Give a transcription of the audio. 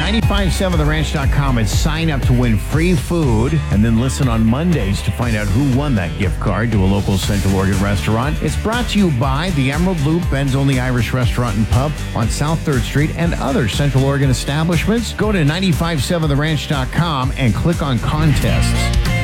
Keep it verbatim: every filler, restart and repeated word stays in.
nine five seven the ranch dot com and sign up to win free food. And then listen on Mondays to find out who won that gift card to a local Central Oregon restaurant. It's brought to you by the Emerald Loop, Ben's Only Irish Restaurant and Pub on South third Street, and other Central Oregon establishments. Go to nine five seven the ranch dot com and click on contests.